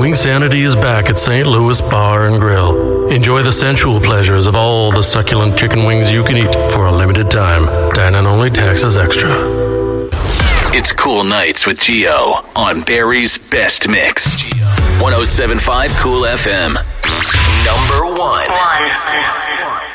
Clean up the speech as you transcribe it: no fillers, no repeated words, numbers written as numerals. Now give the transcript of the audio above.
Wingsanity is back at St. Louis Bar and Grill. Enjoy the sensual pleasures of all the succulent chicken wings you can eat for a limited time. Dine-in only, taxes extra. It's Cool Nights with Gio on Barry's Best Mix. 107.5 Cool FM. Number one.